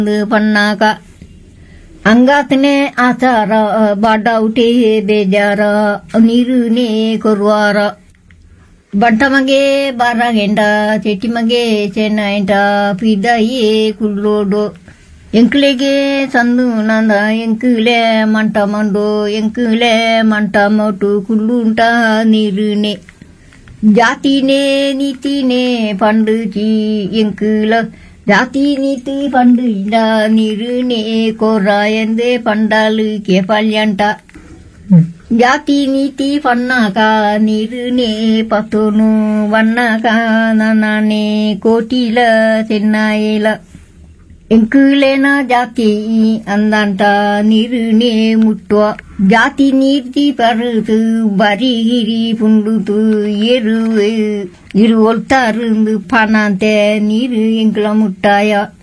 ಪನ್ನಾಕ ಅಂಗಾತನೆ ಆಚಾರ ಬಾಡೌಟೆ ಬೇಜಾರ ನೀರುನೇ ಕೊರುವಾರ ಬಂಟಮಗೆ ಬಾರಾಗೆಂಡ ಚೆಟ್ಟಿಮಗೆ ಚೆನ್ನೈಂಟ ಪಿದಾಯೇ ಕುಳ್ಳೋಡು ಎಂಕ್ಲೆಗೆ ಸಂದು ನಂದ ಎಂಕುಲೆ ಮಂಟ ಮಂಡು ಎಂಕುಲೆ ಮಂಟ ಮೊಟ್ಟು ಕುಳ್ಳುಂಟ ನೀರುನೆ ಜಾತಿನೇ ನೀತಿನೇ ಪಂಡುಚಿ ಎಂಕುಲ ಜಾತಿ ನೀತಿ ಪಂಡು ಇಲ್ಲ ನೀರುನೆ ಕೊರ ಎಂದೇ ಪಂಡಾಲು ಕೆಪಲ್ಯಂಟ ಜಾತಿ ನೀತಿ ಪನ್ನಾಕ ನೀರುನೆ ಪತೋನು ವನ್ನಾಕ ನಾನೇ ಕೋಟಿಲ ಚೆನ್ನಾಯಿಲ ಎಂಕುಲೇನ ಜಾತಿ ಅಂದಂಟ ನೀರುನೆ ಮುಟ್ಟುವ ಜಾತಿ ನೀತಿ ಪರುತು ಬರಿಗಿರಿ ಪುಂಡುತು ಇರು ಒಲ್ತಾರು ಪಣಂತೆ ನೀರು ಎಂಕುಲ ಮುಟ್ಟಾಯ